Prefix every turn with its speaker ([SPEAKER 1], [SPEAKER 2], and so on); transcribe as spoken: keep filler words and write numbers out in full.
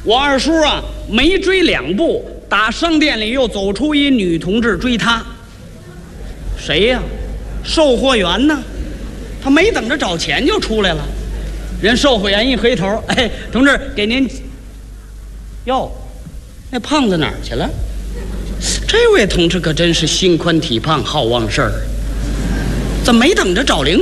[SPEAKER 1] 我二叔啊，没追两步，打商店里又走出一女同志追他。谁呀？售货员呢？他没等着找钱就出来了。人售货员一回头，哎，同志，给您。哟，那胖子哪儿去了？这位同志可真是心宽体胖，好忘事儿，怎么没等着找零